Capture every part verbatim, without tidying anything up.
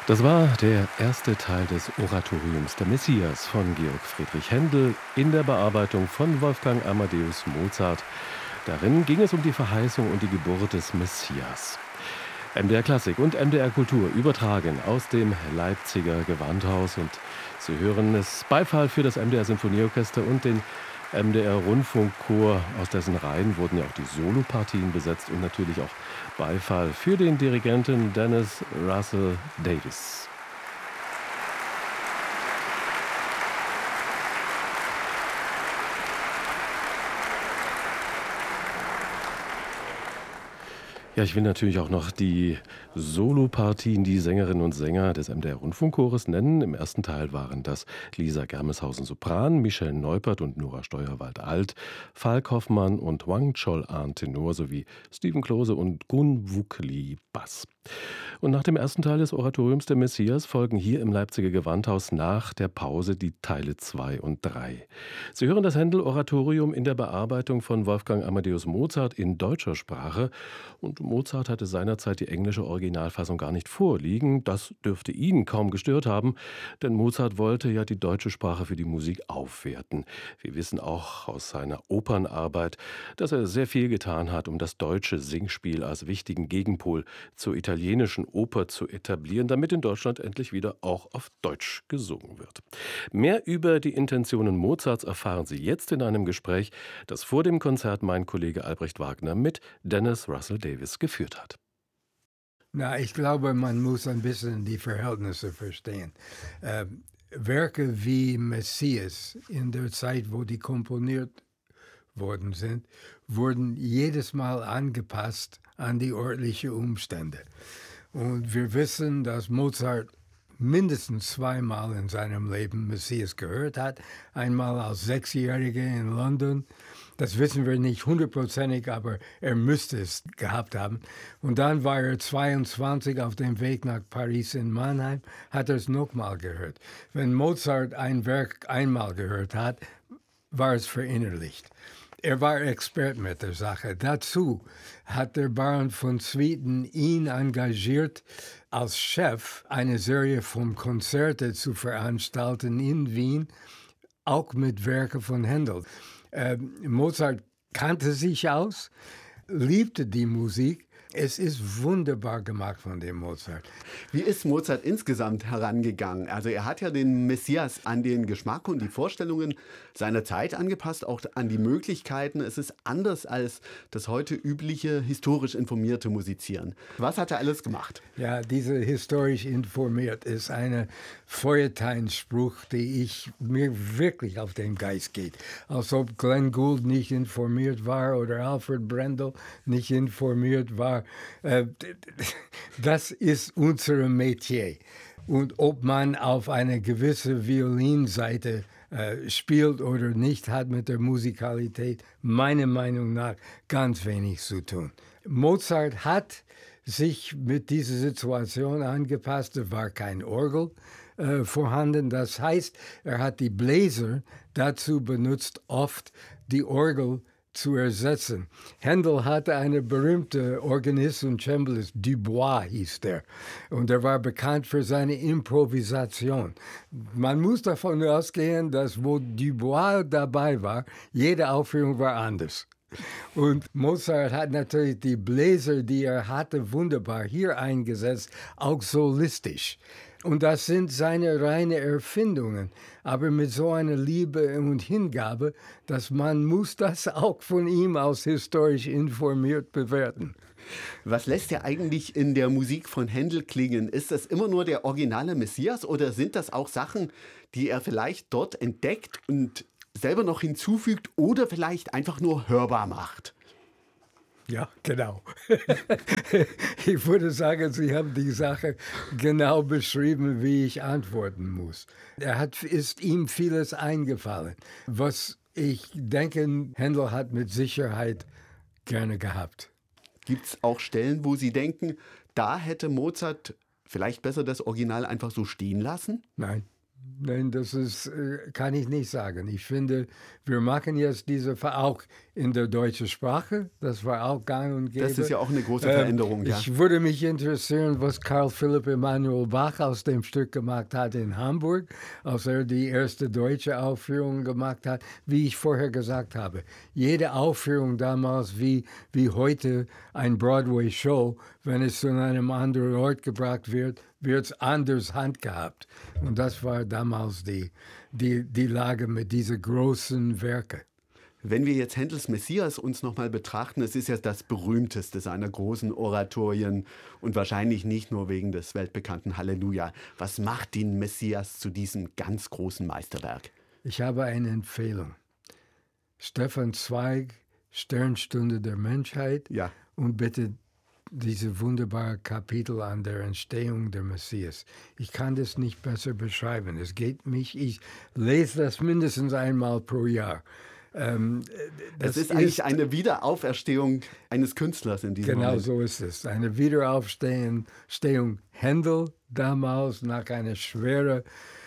Das war der erste Teil des Oratoriums Der Messias von Georg Friedrich Händel in der Bearbeitung von Wolfgang Amadeus Mozart. Darin ging es um die Verheißung und die Geburt des Messias. M D R Klassik und M D R Kultur übertragen aus dem Leipziger Gewandhaus, und Sie hören es: Beifall für das M D R Sinfonieorchester und den M D R Rundfunkchor. Aus dessen Reihen wurden ja auch die Solopartien besetzt, und natürlich auch Beifall für den Dirigenten Dennis Russell Davies. Ja, ich will natürlich auch noch die Solopartien, die Sängerinnen und Sänger des M D R Rundfunkchores nennen. Im ersten Teil waren das Lisa Germeshausen Sopran, Michelle Neupert und Nora Steuerwald Alt, Falk Hoffmann und Wang Chol-an Tenor sowie Steven Klose und Gun Wook Lee Bass. Und nach dem ersten Teil des Oratoriums Der Messias folgen hier im Leipziger Gewandhaus nach der Pause die Teile zwei und drei. Sie hören das Händel-Oratorium in der Bearbeitung von Wolfgang Amadeus Mozart in deutscher Sprache. Und Mozart hatte seinerzeit die englische Originalfassung gar nicht vorliegen. Das dürfte ihn kaum gestört haben, denn Mozart wollte ja die deutsche Sprache für die Musik aufwerten. Wir wissen auch aus seiner Opernarbeit, dass er sehr viel getan hat, um das deutsche Singspiel als wichtigen Gegenpol zur italienischen Oper zu etablieren, damit in Deutschland endlich wieder auch auf Deutsch gesungen wird. Mehr über die Intentionen Mozarts erfahren Sie jetzt in einem Gespräch, das vor dem Konzert mein Kollege Albrecht Wagner mit Dennis Russell Davies geführt hat. Na, ich glaube, man muss ein bisschen die Verhältnisse verstehen. Ähm, Werke wie Messias in der Zeit, wo die komponiert worden sind, wurden jedes Mal angepasst an die örtlichen Umstände. Und wir wissen, dass Mozart mindestens zweimal in seinem Leben Messias gehört hat. Einmal als Sechsjähriger in London. Das wissen wir nicht hundertprozentig, aber er müsste es gehabt haben. Und dann war er zweiundzwanzig auf dem Weg nach Paris in Mannheim, hat er es nochmal gehört. Wenn Mozart ein Werk einmal gehört hat, war es verinnerlicht. Er war Expert mit der Sache. Dazu hat der Baron von Swieten ihn engagiert, als Chef eine Serie von Konzerten zu veranstalten in Wien, auch mit Werken von Händel. Ähm, Mozart kannte sich aus, liebte die Musik. Es ist wunderbar gemacht von dem Mozart. Wie ist Mozart insgesamt herangegangen? Also er hat ja den Messias an den Geschmack und die Vorstellungen seiner Zeit angepasst, auch an die Möglichkeiten. Es ist anders als das heute übliche historisch informierte Musizieren. Was hat er alles gemacht? Ja, diese historisch informiert ist eine Feuerteinspruch, die ich mir wirklich auf den Geist geht. Als ob Glenn Gould nicht informiert war oder Alfred Brendel nicht informiert war. Das ist unser Metier. Und ob man auf eine gewisse Violinseite äh, spielt oder nicht, hat mit der Musikalität meiner Meinung nach ganz wenig zu tun. Mozart hat sich mit dieser Situation angepasst. Es war kein Orgel äh, vorhanden. Das heißt, er hat die Bläser dazu benutzt, oft die Orgel zu ersetzen. Händel hatte einen berühmten Organist und Cembalist, Dubois hieß der. Und er war bekannt für seine Improvisation. Man muss davon ausgehen, dass wo Dubois dabei war, jede Aufführung war anders. Und Mozart hat natürlich die Bläser, die er hatte, wunderbar hier eingesetzt, auch solistisch. Und das sind seine reinen Erfindungen, aber mit so einer Liebe und Hingabe, dass man muss das auch von ihm als historisch informiert bewerten. Was lässt er eigentlich in der Musik von Händel klingen? Ist das immer nur der originale Messias oder sind das auch Sachen, die er vielleicht dort entdeckt und selber noch hinzufügt oder vielleicht einfach nur hörbar macht? Ja, genau. Ich würde sagen, Sie haben die Sache genau beschrieben, wie ich antworten muss. Er hat, ist ihm vieles eingefallen, was ich denke, Händel hat mit Sicherheit gerne gehabt. Gibt es auch Stellen, wo Sie denken, da hätte Mozart vielleicht besser das Original einfach so stehen lassen? Nein. Nein, das ist, kann ich nicht sagen. Ich finde, wir machen jetzt diese, auch in der deutschen Sprache. Das war auch gang und gäbe. Das ist ja auch eine große Ähm, Veränderung, ja. Ich würde mich interessieren, was Karl Philipp Emanuel Bach aus dem Stück gemacht hat in Hamburg, als er die erste deutsche Aufführung gemacht hat. Wie ich vorher gesagt habe, jede Aufführung damals, wie, wie heute ein Broadway-Show, wenn es zu einem anderen Ort gebracht wird, wird es anders handgehabt. Und das war damals die, die, die Lage mit diesen großen Werken. Wenn wir jetzt Händels Messias uns nochmal betrachten, es ist ja das berühmteste seiner großen Oratorien und wahrscheinlich nicht nur wegen des weltbekannten Halleluja. Was macht den Messias zu diesem ganz großen Meisterwerk? Ich habe eine Empfehlung. Stefan Zweig, Sternstunde der Menschheit, Ja. und bitte diese wunderbare Kapitel an der Entstehung der Messias. Ich kann das nicht besser beschreiben. Es geht mich, ich lese das mindestens einmal pro Jahr. Ähm, Es ist eigentlich eine Wiederauferstehung eines Künstlers in diesem Genau Moment. so ist es. Eine Wiederaufstehung Stehung Händel damals nach einer schweren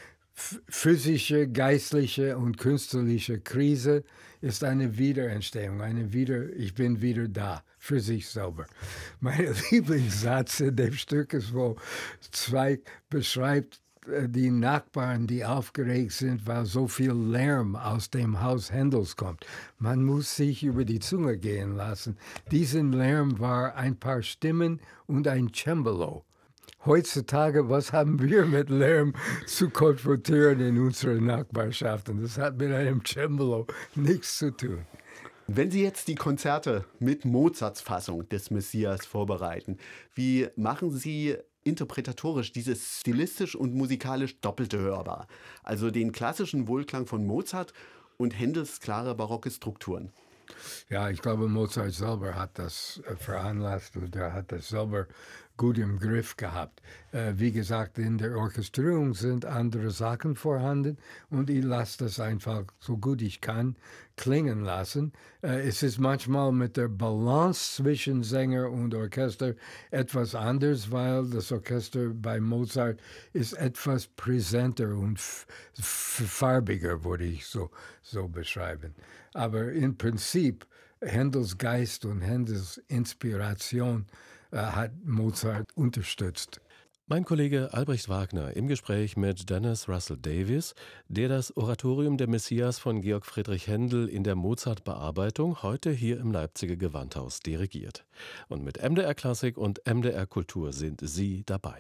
physische, geistliche und künstlerische Krise ist eine Wiederentstehung, eine Wieder, ich bin wieder da, für sich selber. Mein Lieblingssatz in dem Stück ist, wo Zweig beschreibt, die Nachbarn, die aufgeregt sind, weil so viel Lärm aus dem Haus Händels kommt. Man muss sich über die Zunge gehen lassen. Diesen Lärm war ein paar Stimmen und ein Cembalo. Heutzutage, was haben wir mit Lärm zu konfrontieren in unserer Nachbarschaft? Und das hat mit einem Cembalo nichts zu tun. Wenn Sie jetzt die Konzerte mit Mozarts Fassung des Messias vorbereiten, wie machen Sie interpretatorisch dieses stilistisch und musikalisch Doppelte hörbar? Also den klassischen Wohlklang von Mozart und Händels klare barocke Strukturen. Ja, ich glaube, Mozart selber hat das äh, veranlasst und er hat das selber gut im Griff gehabt. Äh, wie gesagt, in der Orchestrierung sind andere Sachen vorhanden und ich lasse das einfach so gut ich kann klingen lassen. Äh, es ist manchmal mit der Balance zwischen Sänger und Orchester etwas anders, weil das Orchester bei Mozart ist etwas präsenter und f- f- farbiger, würde ich so, so beschreiben. Aber im Prinzip, Händels Geist und Händels Inspiration äh, hat Mozart unterstützt. Mein Kollege Albrecht Wagner im Gespräch mit Dennis Russell Davies, der das Oratorium der Messias von Georg Friedrich Händel in der Mozart-Bearbeitung heute hier im Leipziger Gewandhaus dirigiert. Und mit M D R Klassik und M D R Kultur sind Sie dabei.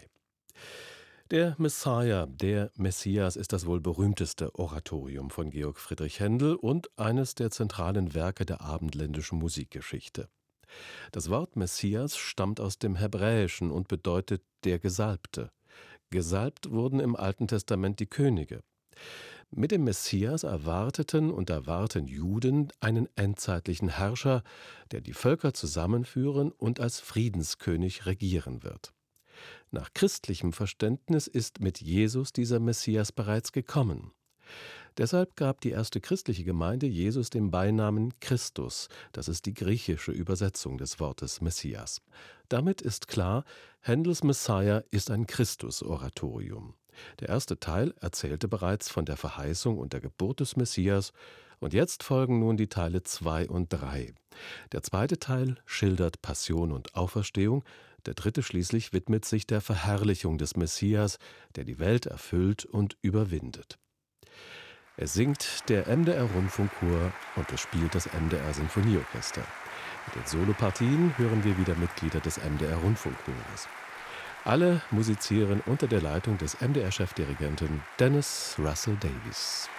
Der Messiah, der Messias, ist das wohl berühmteste Oratorium von Georg Friedrich Händel und eines der zentralen Werke der abendländischen Musikgeschichte. Das Wort Messias stammt aus dem Hebräischen und bedeutet der Gesalbte. Gesalbt wurden im Alten Testament die Könige. Mit dem Messias erwarteten und erwarten Juden einen endzeitlichen Herrscher, der die Völker zusammenführen und als Friedenskönig regieren wird. Nach christlichem Verständnis ist mit Jesus dieser Messias bereits gekommen. Deshalb gab die erste christliche Gemeinde Jesus den Beinamen Christus, das ist die griechische Übersetzung des Wortes Messias. Damit ist klar, Händels Messiah ist ein Christus-Oratorium. Der erste Teil erzählte bereits von der Verheißung und der Geburt des Messias, und jetzt folgen nun die Teile zwei und drei. Der zweite Teil schildert Passion und Auferstehung, der dritte schließlich widmet sich der Verherrlichung des Messias, der die Welt erfüllt und überwindet. Es singt der M D R Rundfunkchor und es spielt das M D R Sinfonieorchester. Mit den Solopartien hören wir wieder Mitglieder des M D R Rundfunkchores. Alle musizieren unter der Leitung des M D R-Chefdirigenten Dennis Russell Davies.